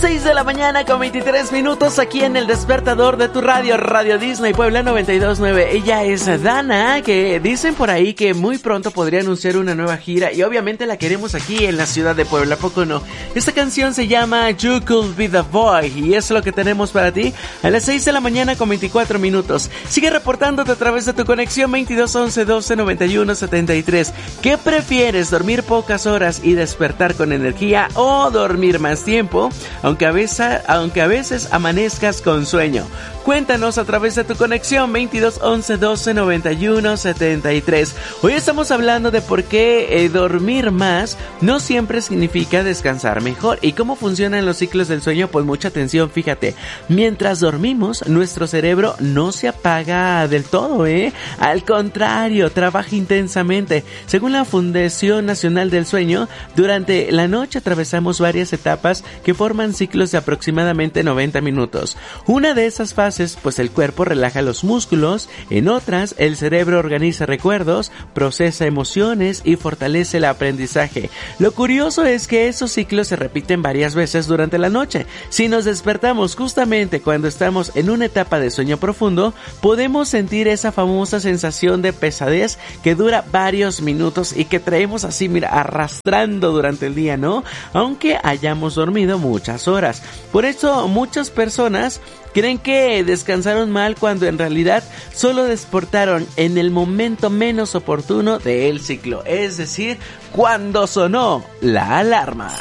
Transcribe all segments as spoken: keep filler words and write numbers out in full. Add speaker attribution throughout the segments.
Speaker 1: seis de la mañana con veintitrés minutos aquí en el despertador de tu radio, Radio Disney Puebla noventa y dos punto nueve. Ella es Dana, que dicen por ahí que muy pronto podría anunciar una nueva gira y obviamente la queremos aquí en la ciudad de Puebla, ¿a poco no? Esta canción se llama You Could Be The Boy y es lo que tenemos para ti a las seis de la mañana con veinticuatro minutos. Sigue reportándote a través de tu conexión veintidós once doce noventa y uno setenta y tres. ¿Qué prefieres, dormir pocas horas y despertar con energía o dormir más tiempo? Aunque a veces, aunque a veces amanezcas con sueño. Cuéntanos a través de tu conexión veintidós once doce noventa y uno setenta y tres. Hoy estamos hablando de por qué eh, dormir más no siempre significa descansar mejor. ¿Y cómo funcionan los ciclos del sueño? Pues mucha atención, fíjate. Mientras dormimos, nuestro cerebro no se apaga del todo, ¿eh? Al contrario, trabaja intensamente. Según la Fundación Nacional del Sueño, durante la noche atravesamos varias etapas que forman ciclos de aproximadamente noventa minutos. Una de esas fases, pues el cuerpo relaja los músculos, en otras el cerebro organiza recuerdos, procesa emociones y fortalece el aprendizaje. Lo curioso es que esos ciclos se repiten varias veces durante la noche. Si nos despertamos justamente cuando estamos en una etapa de sueño profundo, podemos sentir esa famosa sensación de pesadez que dura varios minutos y que traemos así, mira, arrastrando durante el día, ¿no? Aunque hayamos dormido muchas horas. Por eso muchas personas creen que descansaron mal cuando en realidad solo despertaron en el momento menos oportuno del ciclo, es decir, cuando sonó la alarma.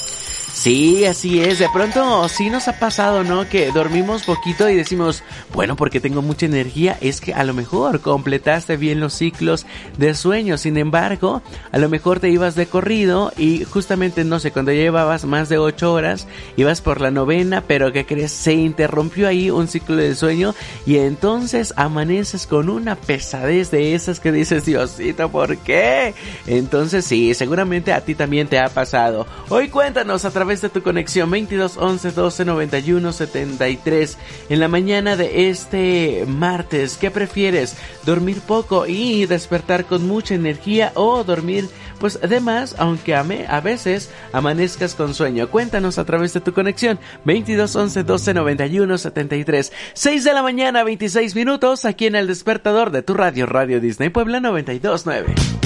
Speaker 1: Sí, así es, de pronto sí nos ha pasado, ¿no? Que dormimos poquito y decimos, bueno, porque tengo mucha energía, es que a lo mejor completaste bien los ciclos de sueño. Sin embargo, a lo mejor te ibas de corrido y justamente, no sé, cuando llevabas más de ocho horas, ibas por la novena, pero ¿qué crees? Se interrumpió ahí un ciclo de sueño y entonces amaneces con una pesadez de esas que dices, Diosito, ¿por qué? Entonces sí, seguramente a ti también te ha pasado. Hoy cuéntanos a través de tu conexión veintidós once doce noventa y uno setenta y tres en la mañana de este martes. ¿Qué prefieres? ¿Dormir poco y despertar con mucha energía o dormir pues de más, aunque a, me, a veces amanezcas con sueño? Cuéntanos a través de tu conexión veintidós once doce noventa y uno setenta y tres. seis de la mañana, veintiséis minutos, aquí en el despertador de tu radio, Radio Disney Puebla noventa y dos punto nueve.